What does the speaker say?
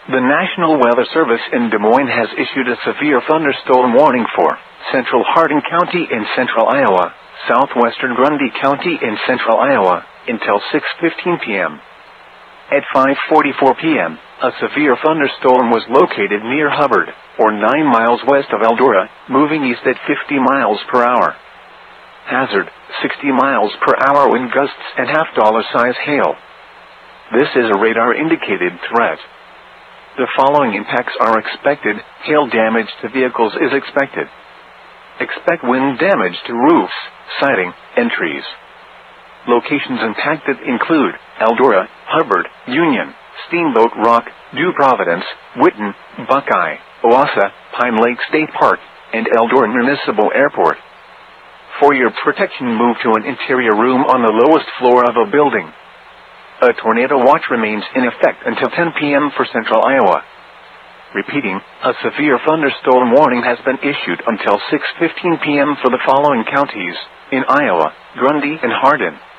The National Weather Service in Des Moines has issued a severe thunderstorm warning for central Hardin County in central Iowa, southwestern Grundy County in central Iowa, until 6:15 p.m. At 5:44 p.m., a severe thunderstorm was located near Hubbard, or 9 miles west of Eldora, moving east at 50 miles per hour. Hazard, 60 miles per hour wind gusts and $half-size hail. This is a radar-indicated threat. The following impacts are expected. Hail damage to vehicles is expected. Expect wind damage to roofs, siding, and trees. Locations impacted include Eldora, Hubbard, Union, Steamboat Rock, New Providence, Whitten, Buckeye, Owasso, Pine Lake State Park, and Eldora Municipal Airport. For your protection, move to an interior room on the lowest floor of a building. A tornado watch remains in effect until 10 p.m. for central Iowa. Repeating, a severe thunderstorm warning has been issued until 6:15 p.m. for the following counties in Iowa: Grundy and Hardin.